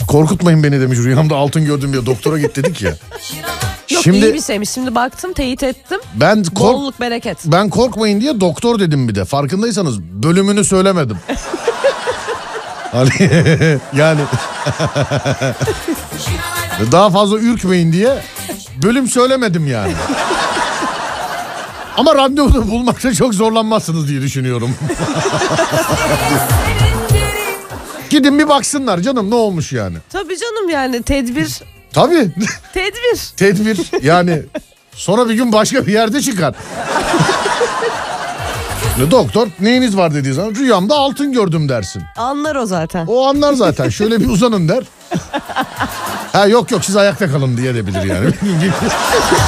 Korkutmayın beni demiş. Rüyamda altın gördüm diye doktora git dedik ya. Yok Şimdi, iyi bir şeymiş. Şimdi baktım, teyit ettim. Bolluk bereket. Ben korkmayın diye doktor dedim bir de. Farkındaysanız bölümünü söylemedim. Hani yani daha fazla ürkmeyin diye bölüm söylemedim yani. Ama randevu bulmakta çok zorlanmazsınız diye düşünüyorum. Gidin bir baksınlar canım, ne olmuş yani. Tabii canım, yani tedbir. Tabii. Tedbir. Yani sonra bir gün başka bir yerde çıkar. Doktor neyiniz var dediği zaman rüyamda altın gördüm dersin. Anlar o zaten. O anlar zaten. Şöyle bir uzanın der. Ha yok siz ayakta kalın diye de bilir yani.